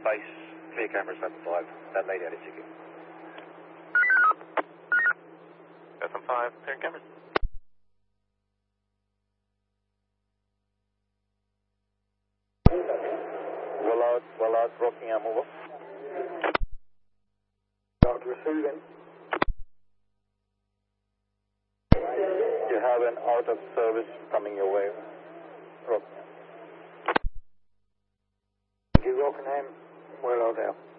base, clear cameras, 7-5. That lady had a ticket. 7-5, clear cameras. Well out, Rockingham, over. Out receiving. You have an out of service coming your way, Rockingham. Thank you, Rockingham. Well out there.